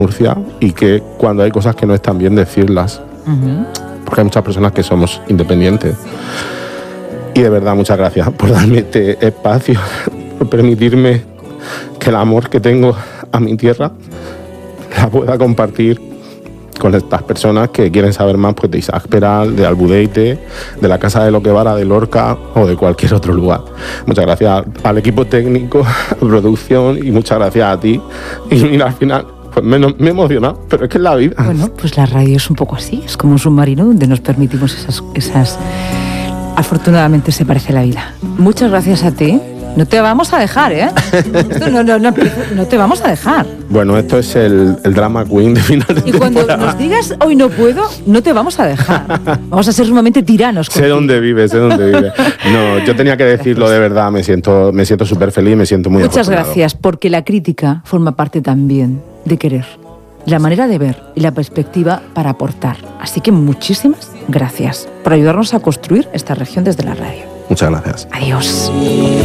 Murcia y que cuando hay cosas que no están bien decirlas. Porque hay muchas personas que somos independientes. Y de verdad, muchas gracias por darme este espacio, por permitirme que el amor que tengo a mi tierra la pueda compartir con estas personas que quieren saber más, pues, de Isaac Peral, de Albudeite, de la Casa de Loquevara, de Lorca o de cualquier otro lugar. Muchas gracias al equipo técnico, a producción, y muchas gracias a ti. Y mira, al final pues me he emocionado, pero es que es la vida. Bueno, pues la radio es un poco así, es como un submarino donde nos permitimos esas... Afortunadamente se parece la vida. Muchas gracias a ti. No te vamos a dejar, ¿eh? No te vamos a dejar. Bueno, esto es el drama queen de final de Y cuando temporada. nos digas hoy no puedo, no te vamos a dejar. Vamos a ser sumamente tiranos contigo. Sé dónde vives. No, yo tenía que decirlo de verdad, me siento súper feliz, me siento muy Muchas afortunado. gracias, porque la crítica forma parte también de querer. La manera de ver y la perspectiva para aportar. Así que muchísimas gracias por ayudarnos a construir esta región desde la radio. Muchas gracias. Adiós.